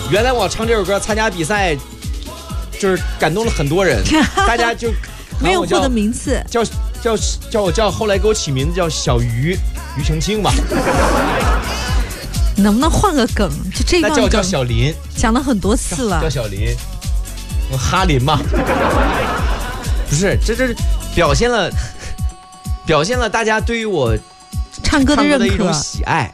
原来我唱这首歌参加比赛，就是感动了很多人，大家就没有获得名次， 叫后来给我起名字叫小于澄清吧。 能不能换个梗？就这个叫小林， 讲了很多次了。 叫小林，哈林嘛。不是，这表现了大家对于我唱歌的认可， 一种喜爱，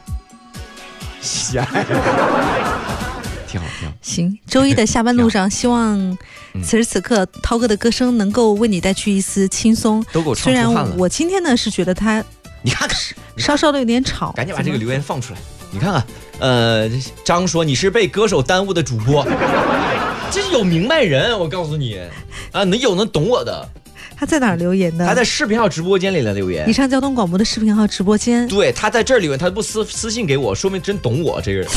挺好。 行，周一的下班路上，希望此时此刻涛哥的歌声能够为你带去一丝轻松。 都给我唱出汗了。 虽然我今天呢是觉得他， 你看看， 稍稍的有点吵。 赶紧把这个留言放出来，你看看。张说你是被歌手耽误的主播，这是有明白人，我告诉你啊，能懂我的。 他在哪儿留言的？ 他在视频号直播间里来留言。 宜昌交通广播的视频号直播间。 对，他在这儿留言，他不私信给我，说明真懂我这个人。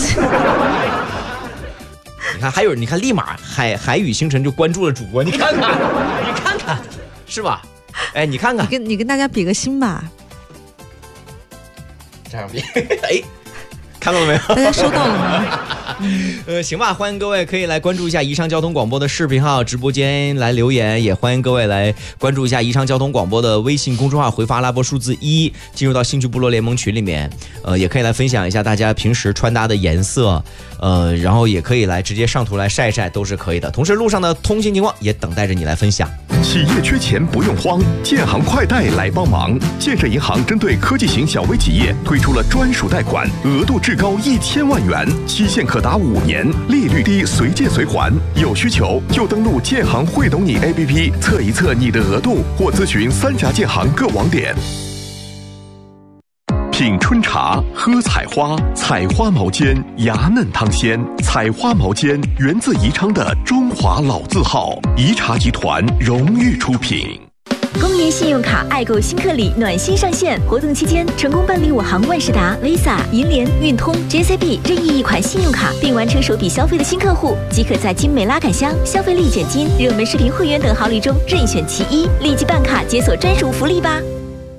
你看，还有你看，立马海语星辰就关注了主播，你看看，是吧？哎，你看看， 你跟大家比个心吧。 这样比，哎。看到了没有？ 大家收到了吗？ 行吧，欢迎各位可以来关注一下宜昌交通广播的视频号直播间来留言，也欢迎各位来关注一下宜昌交通广播的微信公众号，回发阿拉伯数字1进入到兴趣部落联盟群里面，也可以来分享一下大家平时穿搭的颜色，然后也可以来直接上图来晒晒，都是可以的。同时路上的通行情况也等待着你来分享。 企业缺钱不用慌，建行快贷来帮忙。建设银行针对科技型小微企业推出了专属贷款，额度至高1000万元，期限可达5年，利率低，随借随还。有需求就登录建行会懂你 APP 测一测你的额度，或咨询3家建行各网点。品春茶，喝采花，采花毛尖，芽嫩汤鲜。采花毛尖源自宜昌的中华老字号，宜茶集团荣誉出品。 公银信用卡爱购新客礼暖心上线，活动期间成功办理我行万事达、Visa、银联、运通、JCB 任意一款信用卡，并完成首笔消费的新客户，即可在精美拉杆箱、消费立减金、热门视频会员等好礼中任选其一，立即办卡解锁专属福利吧！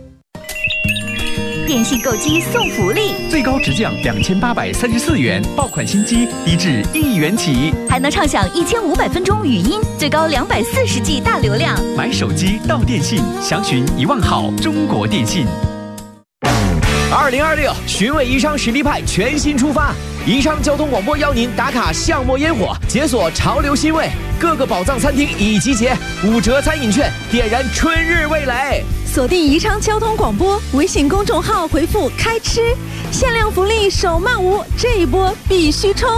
电信购机送福利， 最高直降2834元，爆款新机低至1元起， 还能畅享1500分钟语音，最高240G 大流量。 买手机到电信，详询1万号中国电信。2026寻味宜昌实力派全新出发，宜昌交通广播邀您打卡巷陌烟火，解锁潮流新味，各个宝藏餐厅已集结，5折餐饮券，点燃春日味蕾。 锁定宜昌交通广播微信公众号，回复开吃，限量福利手慢无，这一波必须冲！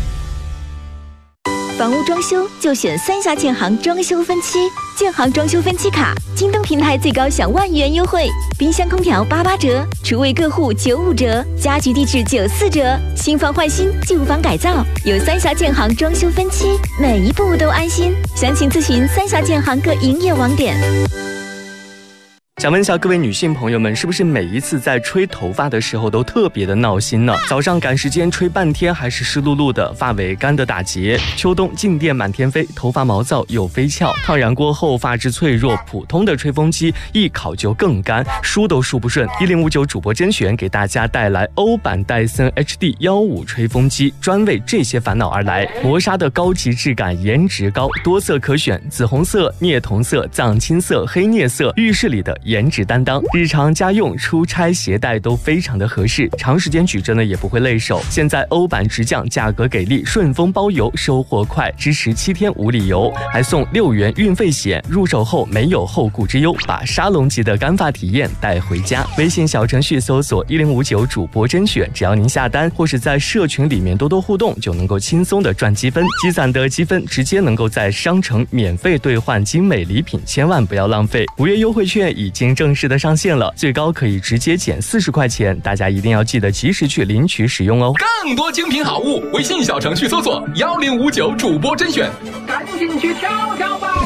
房屋装修就选3峡建行装修分期，建行装修分期卡，京东平台最高享1万元优惠，冰箱空调88折，厨卫各户95折，家居地质94折，新房换新，旧房改造，有3峡建行装修分期，每一步都安心。详情咨询3峡建行各营业网点。 想问一下各位女性朋友们，是不是每一次在吹头发的时候都特别的闹心呢？早上赶时间吹半天还是湿漉漉的，发尾干得打结；秋冬静电满天飞，头发毛躁又飞翘；烫染过后发质脆弱，普通的吹风机一烤就更干，梳都梳不顺。1059主播甄选给大家带来欧版戴森 HD15吹风机，专为这些烦恼而来。磨砂的高级质感，颜值高，多色可选，紫红色、镍铜色、藏青色、黑镍色，浴室里的颜值担当，日常家用、出差携带都非常的合适，长时间举着呢也不会累手。现在欧版直降，价格给力，顺丰包邮，收货快，支持7天无理由，还送6元运费险，入手后没有后顾之忧，把沙龙级的干发体验带回家。微信小程序搜索1059主播甄选，只要您下单或是在社群里面多多互动，就能够轻松的赚积分，积攒的积分直接能够在商城免费兑换精美礼品，千万不要浪费。5月优惠券已经正式的上线了，最高可以直接减40块钱，大家一定要记得及时去领取使用哦。 更多精品好物，微信小程序搜索1059主播甄选，赶紧去挑挑吧！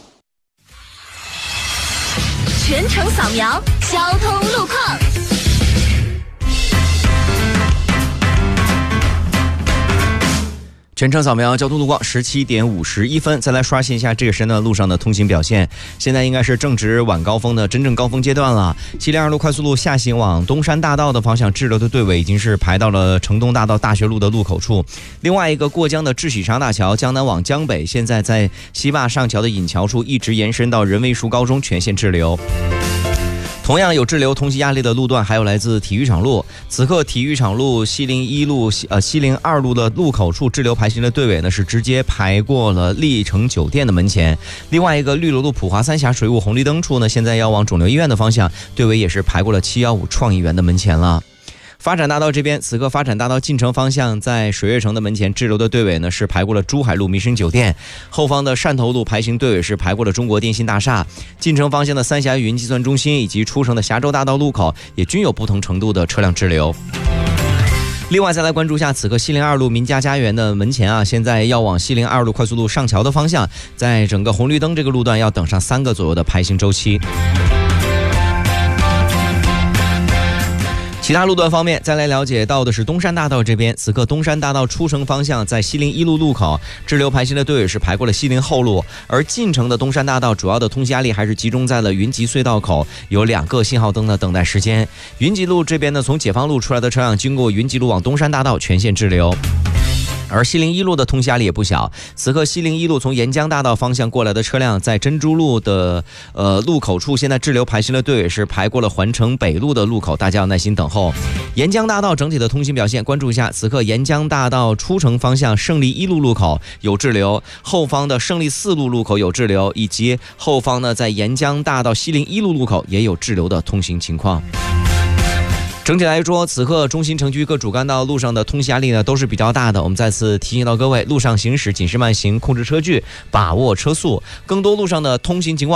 全程扫描交通路况。 全程扫描交通路况，17点51分，再来刷新一下这个时间段路上的通行表现。现在应该是正值晚高峰的真正高峰阶段了。702路快速路下行往东山大道的方向，滞留的队尾已经是排到了城东大道大学路的路口处。另外一个过江的智喜沙大桥，江南往江北，现在在西坝上桥的引桥处一直延伸到人文树高中，全线滞留。同样有滞留通行压力的路段，还有来自体育场路。此刻体育场路西陵2路的路口处滞留排行的队尾呢，是直接排过了丽城酒店的门前。另外一个绿萝路普华三峡水务红绿灯处呢，现在要往肿瘤医院的方向，队尾也是排过了715创意园的门前了。发展大道这边，此刻发展大道进城方向，在水悦城的门前滞留的队尾呢，是排过了珠海路民生酒店。后方的汕头路排行队尾是排过了中国电信大厦。进城方向的三峡云计算中心以及出城的峡州大道路口，也均有不同程度的车辆滞留。另外再来关注一下此刻西陵2路民家家园的门前啊，现在要往西陵2路快速路上桥的方向，在整个红绿灯这个路段要等上3个左右的排行周期。其他路段方面，再来了解到的是东山大道这边，此刻东山大道出城方向，在西陵1路路口滞留排行的队尾是排过了西陵后路，而进城的东山大道主要的通行压力还是集中在了云集隧道口，有2个信号灯的等待时间。云集路这边呢，从解放路出来的车辆经过云集路往东山大道全线滞留。而西陵1路的通行压力也不小，此刻西陵1路从沿江大道方向过来的车辆，在珍珠路的路口处，现在滞留排行的队尾是排过了环城北路的路口，大家要耐心等候。沿江大道整体的通行表现，关注一下，此刻沿江大道出城方向胜利1路路口有滞留，后方的胜利4路路口有滞留，以及后方呢在沿江大道西陵1路路口也有滞留的通行情况。整体来说，此刻中心城区各主干道路上的通行压力呢都是比较大的。我们再次提醒到各位，路上行驶谨慎慢行，控制车距，把握车速。更多路上的通行情况